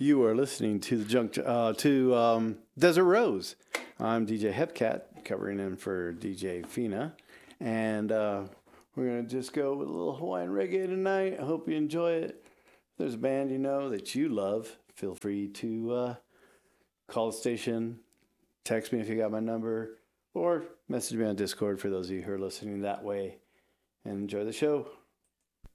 You are listening to the Desert Rose. I'm DJ Hepcat, covering in for DJ Fina, and we're gonna just go with a little Hawaiian reggae tonight. I hope you enjoy it. If there's a band you know that you love, feel free to call the station, text me if you got my number, or message me on Discord for those of you who are listening that way. And enjoy the show.